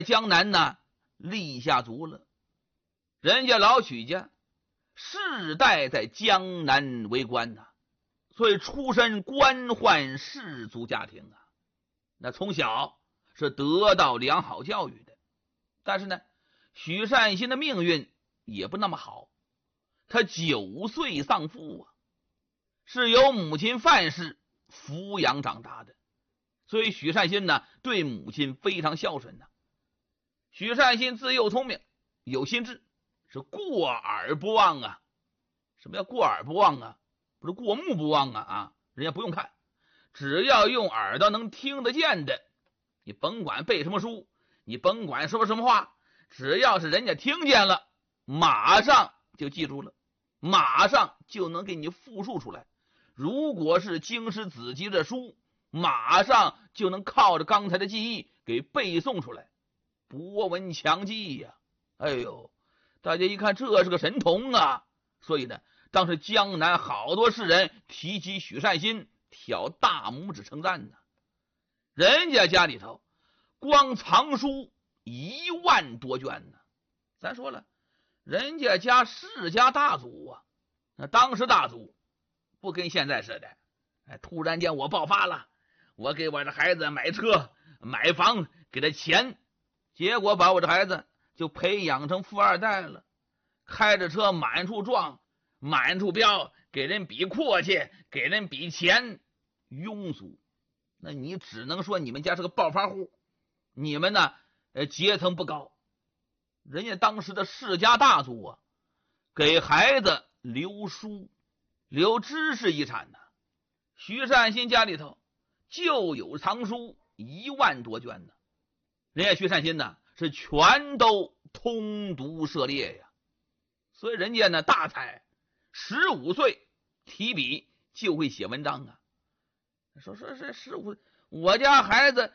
江南呢立下足了。人家老许家世代在江南为官呐，所以出身官宦士族家庭啊。那从小是得到良好教育的，但是呢，许善心的命运也不那么好。他9岁丧父啊，是由母亲范氏抚养长大的，所以许善心呢对母亲非常孝顺呐。许善心自幼聪明，有心智，是过耳不忘啊。什么叫过耳不忘啊？不是过目不忘啊，人家不用看，只要用耳朵能听得见的，你甭管背什么书，你甭管说什么话，只要是人家听见了，马上就记住了，马上就能给你复述出来。如果是经师子集的书，马上就能靠着刚才的记忆给背诵出来，博闻强记呀。哎呦，大家一看这是个神童啊，所以呢，当时江南好多士人提起许善心，挑大拇指称赞呢。人家家里头光藏书1万多卷呢。咱说了，人家家世家大族啊，那当时大族不跟现在似的，突然间我爆发了，我给我的孩子买车买房，给他钱，结果把我的孩子就培养成富二代了，开着车满处撞满处飙，给人比阔气，给人比钱，庸俗。那你只能说你们家是个暴发户，你们呢阶层不高。人家当时的世家大族啊，给孩子留书留知识遗产呢。许善心家里头就有藏书1万多卷呢，人家许善心呢是全都通读涉猎呀。所以人家呢大才，15岁提笔就会写文章啊。说是15，我家孩子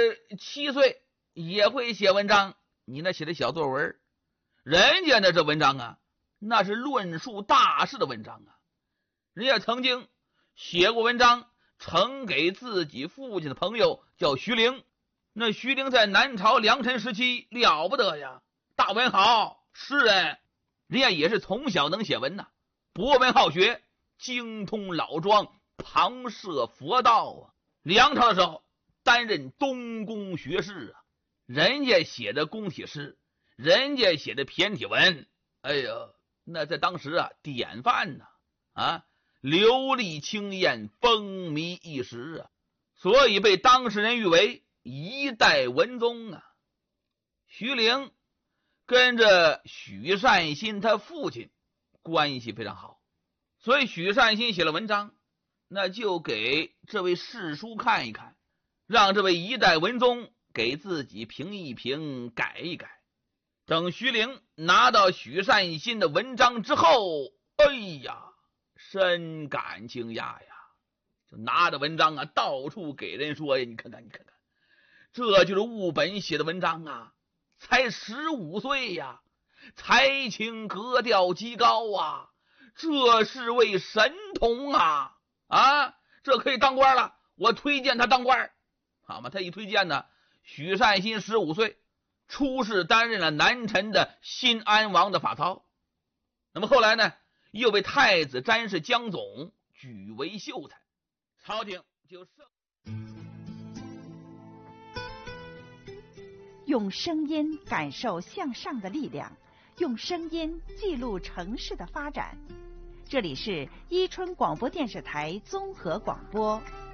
7岁也会写文章，你那写的小作文，人家那这文章啊，那是论述大事的文章啊。人家曾经写过文章呈给自己父亲的朋友叫徐陵，那徐陵在南朝梁陈时期了不得呀，大文豪诗人，人家也是从小能写文呐，博闻好学，精通老庄，旁涉佛道啊。梁朝的时候担任东宫学士啊，人家写的宫体诗，人家写的骈体文，哎呀，那在当时啊典范呐啊，流利清艳，风靡一时啊，所以被当事人誉为一代文宗啊。徐陵跟着许善心他父亲关系非常好，所以许善心写了文章，那就给这位世书看一看，让这位一代文宗给自己评一评，改一改。等徐陵拿到许善心的文章之后，哎呀，深感惊讶呀，就拿着文章啊到处给人说呀，你看看，这就是务本写的文章啊，才15岁呀，才情格调极高啊，这是位神童啊！啊，这可以当官了，我推荐他当官。好嘛，他一推荐呢，许善心15岁出仕担任了南陈的新安王的法操。那么后来呢，又被太子詹事江总举为秀才，朝廷就用声音感受向上的力量，用声音记录城市的发展。这里是伊春广播电视台综合广播。